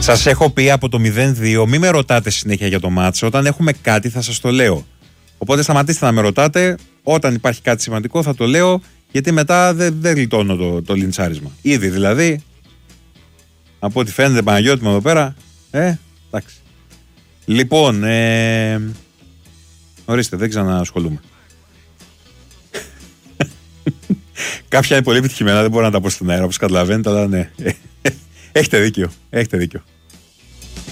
Σας έχω πει από το 0-2, μην με ρωτάτε συνέχεια για το μάτσο. Όταν έχουμε κάτι θα σας το λέω. Οπότε σταματήστε να με ρωτάτε. Όταν υπάρχει κάτι σημαντικό θα το λέω, γιατί μετά δεν γλιτώνω το λιντσάρισμα. Ήδη δηλαδή. Από ό,τι φαίνεται Παναγιώτη μου εδώ πέρα. Εντάξει. Λοιπόν, ορίστε, δεν ξανασχολούμαι. Κάποια είναι πολύ επιτυχημένα, δεν μπορώ να τα πω στην αέρα όπως καταλαβαίνετε, αλλά ναι. Έχετε δίκιο.